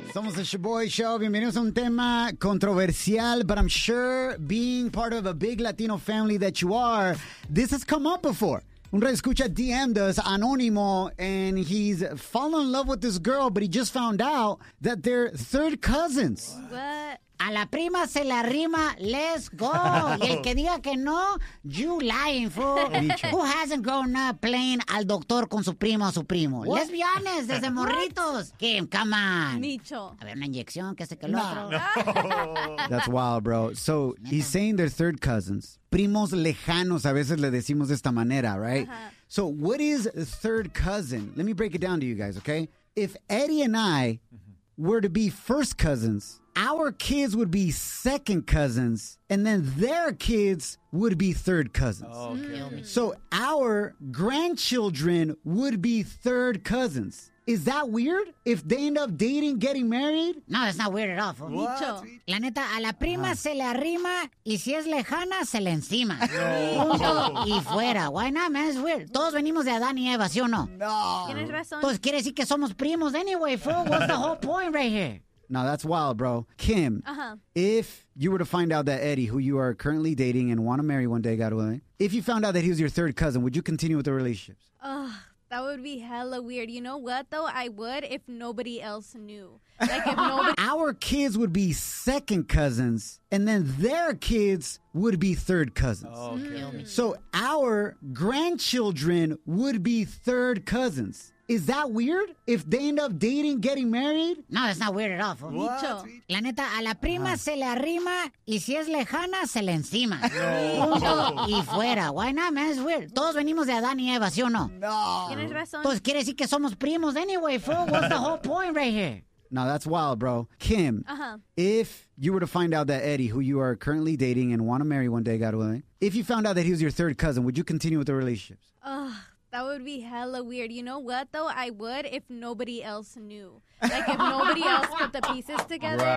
Somos el Shaboy Show. Bienvenidos a un tema controversial, but I'm sure being part of a big Latino family that you are, this has come up before. Un radio escucha DM'd us, Anónimo, and he's fallen in love with this girl, but he just found out that they're third cousins. What? A la prima se la rima, let's go. Y el que diga que no, you lying, fool. Who hasn't grown up playing al doctor con su primo o su primo? What? Let's be honest, desde morritos. Kim, come on. Nicho. A ver, una inyección, que sé que el otro. That's wild, bro. So he's saying they're third cousins. Primos lejanos, a veces le decimos de esta manera, right? So what is a third cousin? Let me break it down to you guys, okay? If Eddie and I were to be first cousins, our kids would be second cousins, and then their kids would be third cousins. Oh, okay. So our grandchildren would be third cousins. Is that weird? If they end up dating, getting married? No, it's not weird at all, fool. Nicho. La neta, a la prima se le arrima y si es lejana, se le encima. Punto y fuera. Why not, man? It's weird. Todos venimos de Adán y Eva, ¿sí o no? No. Tienes razón. Entonces quiere decir que somos primos anyway, fool. What's the whole point right here? No, that's wild, bro. Kim, if you were to find out that Eddie, who you are currently dating and want to marry one day, God willing, if you found out that he was your third cousin, would you continue with the relationships? That would be hella weird. You know what, though? I would if nobody else knew. Like, if nobody... Our kids would be second cousins, and then their kids would be third cousins. Oh, okay. So our grandchildren would be third cousins. Is that weird? If they end up dating, getting married? No, it's not weird at all, fool. Nicho. La neta, a la prima se le arrima y si es lejana, se le encima. Punto y fuera. Why not, man? It's weird. Todos venimos de Adán y Eva, ¿sí o no? No. Tienes razón. Entonces quiere decir que somos primos anyway, fool. What's the whole point right here? No, that's wild, bro. Kim, if you were to find out that Eddie, who you are currently dating and want to marry one day, God willing, if you found out that he was your third cousin, would you continue with the relationships? That would be hella weird. You know what, though? I would if nobody else knew. Like, if nobody else put the pieces together.